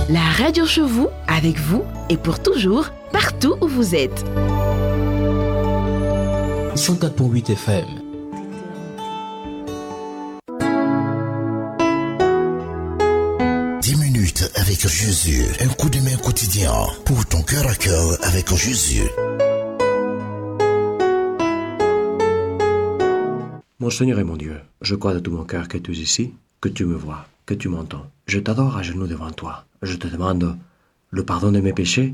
La radio chez vous, avec vous et pour toujours, partout où vous êtes. 104.8 FM. Avec Jésus, un coup de main quotidien pour ton cœur à cœur avec Jésus. Mon Seigneur et mon Dieu, je crois de tout mon cœur que tu es ici, que tu me vois, que tu m'entends. Je t'adore à genoux devant toi. Je te demande le pardon de mes péchés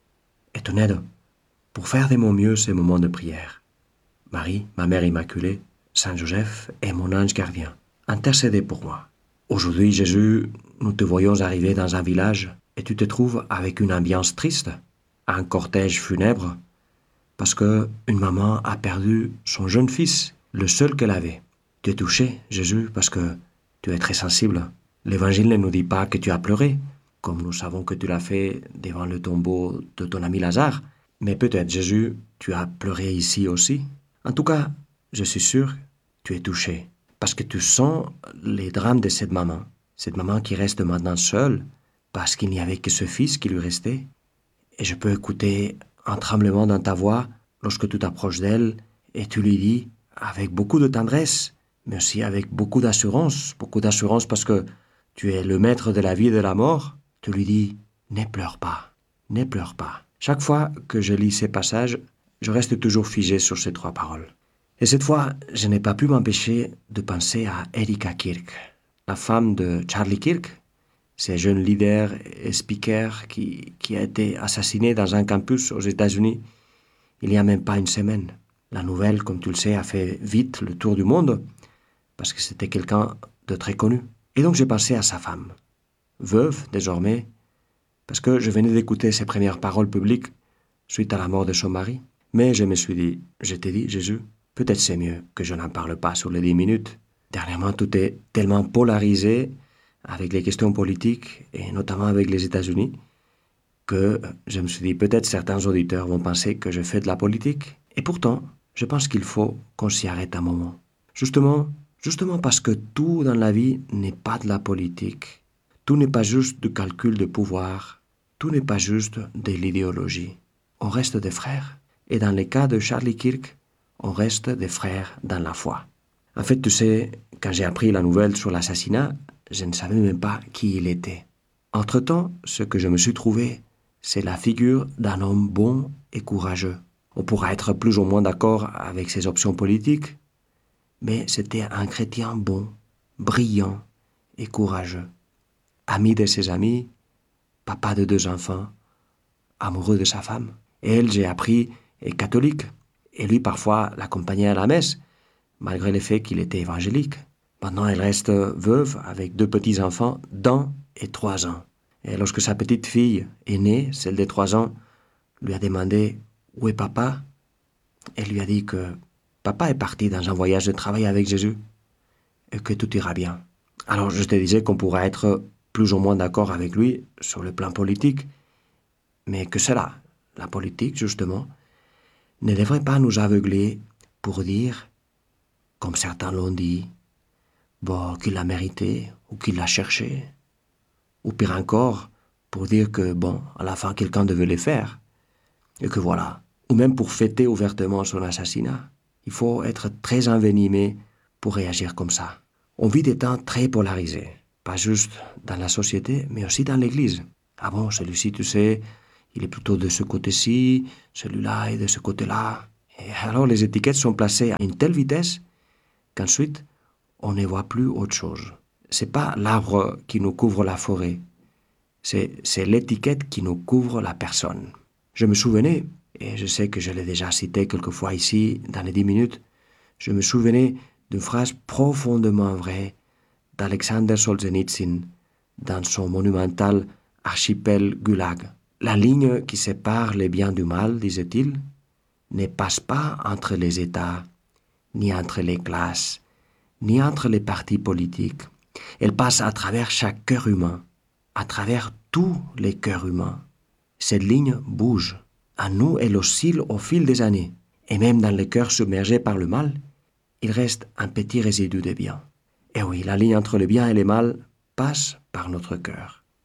et ton aide pour faire de mon mieux ces moments de prière. Marie, ma mère immaculée, Saint Joseph et mon ange gardien, intercédez pour moi. Aujourd'hui, Jésus, nous te voyons arriver dans un village et tu te trouves avec une ambiance triste, un cortège funèbre, parce que une maman a perdu son jeune fils, le seul qu'elle avait. Tu es touché, Jésus, parce que tu es très sensible. L'Évangile ne nous dit pas que tu as pleuré, comme nous savons que tu l'as fait devant le tombeau de ton ami Lazare, mais peut-être, Jésus, tu as pleuré ici aussi. En tout cas, je suis sûr que tu es touché, parce que tu sens les drames de cette maman qui reste maintenant seule, parce qu'il n'y avait que ce fils qui lui restait. Et je peux écouter un tremblement dans ta voix lorsque tu t'approches d'elle et tu lui dis, avec beaucoup de tendresse, mais aussi avec beaucoup d'assurance parce que tu es le maître de la vie et de la mort, tu lui dis, ne pleure pas, ne pleure pas. Chaque fois que je lis ces passages, je reste toujours figé sur ces 3 paroles. Et cette fois, je n'ai pas pu m'empêcher de penser à Erika Kirk, la femme de Charlie Kirk, ce jeune leader et speaker qui a été assassiné dans un campus aux États-Unis il n'y a même pas une semaine. La nouvelle, comme tu le sais, a fait vite le tour du monde parce que c'était quelqu'un de très connu. Et donc j'ai pensé à sa femme, veuve désormais, parce que je venais d'écouter ses premières paroles publiques suite à la mort de son mari. Mais je me suis dit, je t'ai dit, Jésus, peut-être c'est mieux que je n'en parle pas sur les 10 minutes. Dernièrement, tout est tellement polarisé avec les questions politiques et notamment avec les États-Unis que je me suis dit peut-être certains auditeurs vont penser que je fais de la politique. Et pourtant, je pense qu'il faut qu'on s'y arrête un moment. Justement parce que tout dans la vie n'est pas de la politique. Tout n'est pas juste du calcul de pouvoir. Tout n'est pas juste de l'idéologie. On reste des frères. Et dans le cas de Charlie Kirk, on reste des frères dans la foi. En fait, tu sais, quand j'ai appris la nouvelle sur l'assassinat, je ne savais même pas qui il était. Entre-temps, ce que je me suis trouvé, c'est la figure d'un homme bon et courageux. On pourra être plus ou moins d'accord avec ses options politiques, mais c'était un chrétien bon, brillant et courageux. Ami de ses amis, papa de 2 enfants, amoureux de sa femme. Elle, j'ai appris, est catholique, et lui parfois l'accompagnait à la messe, malgré le fait qu'il était évangélique. Maintenant, elle reste veuve avec 2 petits-enfants d'1 et 3 ans. Et lorsque sa petite fille est née, celle de 3 ans, lui a demandé « Où est papa ?» Elle lui a dit que papa est parti dans un voyage de travail avec Jésus et que tout ira bien. Alors je te disais qu'on pourra être plus ou moins d'accord avec lui sur le plan politique, mais que cela, la politique justement, ne devrait pas nous aveugler pour dire, comme certains l'ont dit, qu'il l'a mérité ou qu'il l'a cherché. Ou pire encore, pour dire que, à la fin, quelqu'un devait le faire. Et que voilà. Ou même pour fêter ouvertement son assassinat. Il faut être très envenimé pour réagir comme ça. On vit des temps très polarisés. Pas juste dans la société, mais aussi dans l'Église. Ah bon, celui-ci, tu sais, il est plutôt de ce côté-ci, celui-là est de ce côté-là. Et alors les étiquettes sont placées à une telle vitesse qu'ensuite, on ne voit plus autre chose. C'est pas l'arbre qui nous couvre la forêt. C'est l'étiquette qui nous couvre la personne. Je me souvenais, et je sais que je l'ai déjà cité quelquefois ici, dans les 10 minutes, je me souvenais d'une phrase profondément vraie d'Alexander Solzhenitsyn dans son monumental Archipel Gulag. La ligne qui sépare le bien du mal, disait-il, ne passe pas entre les États, ni entre les classes, ni entre les partis politiques. Elle passe à travers chaque cœur humain, à travers tous les cœurs humains. Cette ligne bouge. À nous, elle oscille au fil des années. Et même dans les cœurs submergés par le mal, il reste un petit résidu de bien. Et oui, la ligne entre le bien et le mal passe par notre cœur.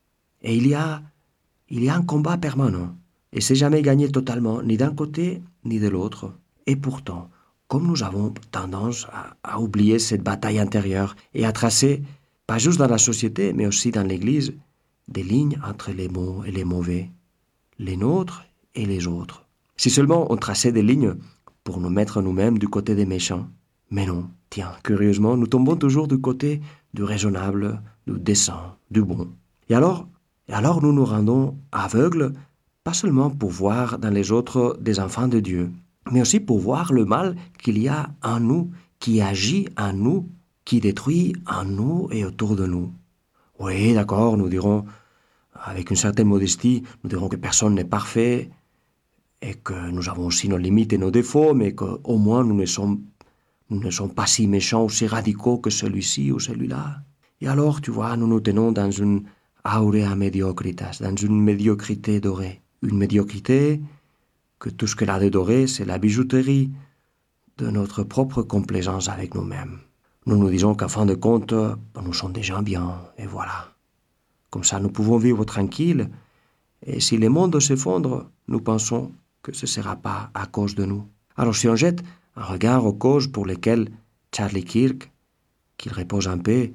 Et il y a un combat permanent. Et c'est jamais gagné totalement, ni d'un côté, ni de l'autre. Et pourtant, comme nous avons tendance à oublier cette bataille intérieure et à tracer, pas juste dans la société, mais aussi dans l'Église, des lignes entre les bons et les mauvais, les nôtres et les autres. Si seulement on traçait des lignes pour nous mettre nous-mêmes du côté des méchants. Mais non, tiens, curieusement, nous tombons toujours du côté du raisonnable, du décent, du bon. Et alors nous nous rendons aveugles, pas seulement pour voir dans les autres des enfants de Dieu, mais aussi pour voir le mal qu'il y a en nous, qui agit en nous, qui détruit en nous et autour de nous. Oui, d'accord, nous dirons, avec une certaine modestie, nous dirons que personne n'est parfait, et que nous avons aussi nos limites et nos défauts, mais qu'au moins nous ne sommes pas si méchants ou si radicaux que celui-ci ou celui-là. Et alors, tu vois, nous nous tenons dans une aurea mediocritas, dans une médiocrité dorée. Une médiocrité que tout ce qu'elle a de doré, c'est la bijouterie de notre propre complaisance avec nous-mêmes. Nous nous disons qu'en fin de compte, nous sommes des gens bien, et voilà. Comme ça, nous pouvons vivre tranquilles, et si le monde s'effondre, nous pensons que ce ne sera pas à cause de nous. Alors si on jette un regard aux causes pour lesquelles Charlie Kirk, qu'il repose en paix,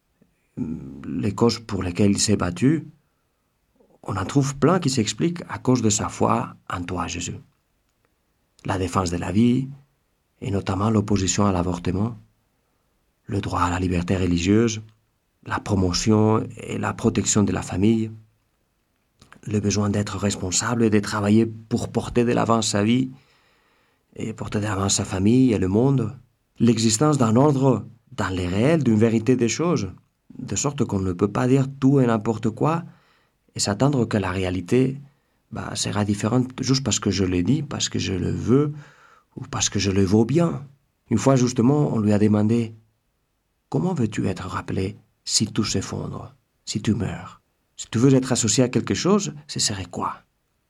les causes pour lesquelles il s'est battu, on en trouve plein qui s'expliquent à cause de sa foi en toi, Jésus. La défense de la vie, et notamment l'opposition à l'avortement, le droit à la liberté religieuse, la promotion et la protection de la famille, le besoin d'être responsable et de travailler pour porter de l'avant sa vie et porter de l'avant sa famille et le monde, l'existence d'un ordre dans les réels, d'une vérité des choses, de sorte qu'on ne peut pas dire tout et n'importe quoi et s'attendre que la réalité sera différente juste parce que je le dis, parce que je le veux ou parce que je le vaux bien. Une fois justement, on lui a demandé « Comment veux-tu être rappelé si tout s'effondre, si tu meurs ? Si tu veux être associé à quelque chose, ce serait quoi ?»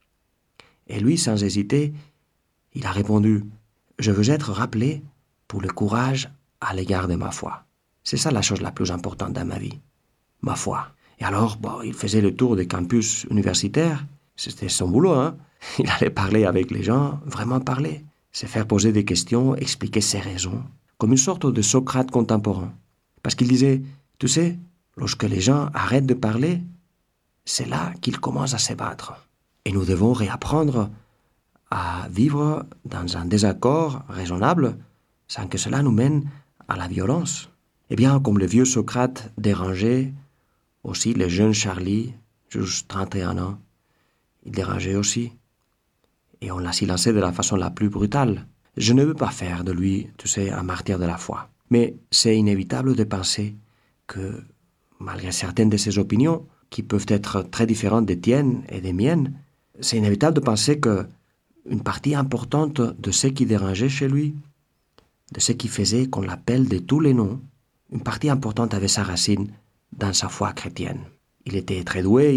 Et lui, sans hésiter, il a répondu « Je veux être rappelé pour le courage à l'égard de ma foi. C'est ça la chose la plus importante dans ma vie, ma foi. » Et alors, il faisait le tour des campus universitaires. C'était son boulot, hein. Il allait parler avec les gens, vraiment parler. Se faire poser des questions, expliquer ses raisons, comme une sorte de Socrate contemporain. Parce qu'il disait, tu sais, lorsque les gens arrêtent de parler, c'est là qu'ils commencent à se battre. Et nous devons réapprendre à vivre dans un désaccord raisonnable sans que cela nous mène à la violence. Eh bien, comme le vieux Socrate dérangeait aussi le jeune Charlie, juste 31 ans, il dérangeait aussi. Et on l'a silencé de la façon la plus brutale. Je ne veux pas faire de lui, tu sais, un martyr de la foi. Mais c'est inévitable de penser que, malgré certaines de ses opinions, qui peuvent être très différentes des tiennes et des miennes, c'est inévitable de penser que une partie importante de ce qui dérangeait chez lui, de ce qui faisait qu'on l'appelle de tous les noms, une partie importante avait sa racine dans sa foi chrétienne. Il était très doué,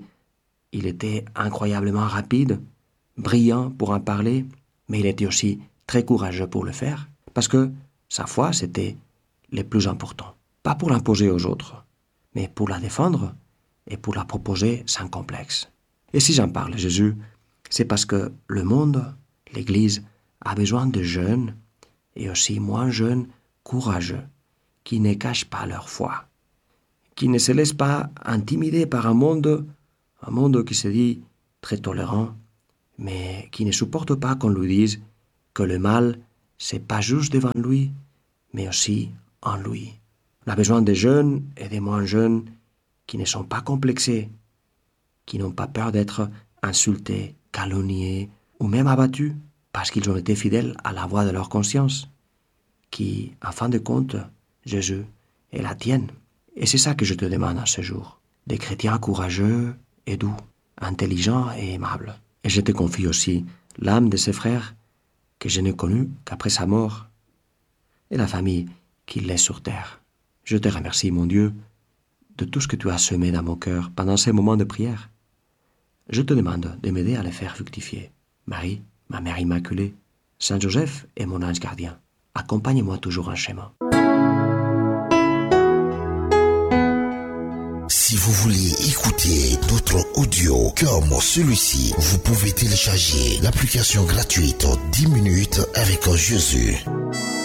il était incroyablement rapide, brillant pour en parler, mais il était aussi très courageux pour le faire, parce que sa foi, c'était le plus important. Pas pour l'imposer aux autres, mais pour la défendre et pour la proposer sans complexe. Et si j'en parle, Jésus, c'est parce que le monde, l'Église, a besoin de jeunes et aussi moins jeunes, courageux, qui ne cachent pas leur foi, qui ne se laissent pas intimider par un monde qui se dit très tolérant, mais qui ne supporte pas qu'on lui dise que le mal, c'est pas juste devant lui, mais aussi en lui. On a besoin des jeunes et des moins jeunes qui ne sont pas complexés, qui n'ont pas peur d'être insultés, calomniés ou même abattus parce qu'ils ont été fidèles à la voix de leur conscience, qui, en fin de compte, Jésus, est la tienne. Et c'est ça que je te demande en ce jour. Des chrétiens courageux et doux, intelligents et aimables. Et je te confie aussi l'âme de ces frères que je n'ai connus qu'après sa mort et la famille qu'il laisse sur terre. Je te remercie, mon Dieu, de tout ce que tu as semé dans mon cœur pendant ces moments de prière. Je te demande de m'aider à les faire fructifier. Marie, ma mère immaculée, Saint Joseph est mon ange gardien. Accompagne-moi toujours en chemin. Si vous voulez écouter d'autres audios comme celui-ci, vous pouvez télécharger l'application gratuite 10 minutes avec Jésus.